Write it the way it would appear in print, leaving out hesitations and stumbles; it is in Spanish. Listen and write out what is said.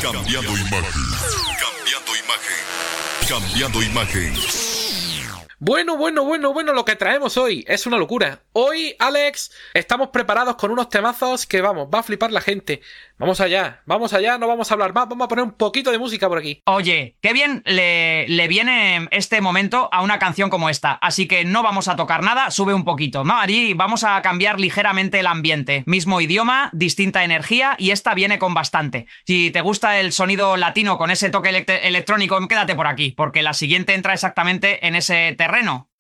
Cambiando imagen. Cambiando imagen. Cambiando imagen. Bueno, lo que traemos hoy es una locura. Hoy, Alex, estamos preparados con unos temazos que, vamos, va a flipar la gente. Vamos allá, no vamos a hablar más, vamos a poner un poquito de música por aquí. Oye, qué bien le viene este momento a una canción como esta, así que no vamos a tocar nada, sube un poquito. Mari, vamos a cambiar ligeramente el ambiente. Mismo idioma, distinta energía y esta viene con bastante. Si te gusta el sonido latino con ese toque electrónico, quédate por aquí, porque la siguiente entra exactamente en ese terreno.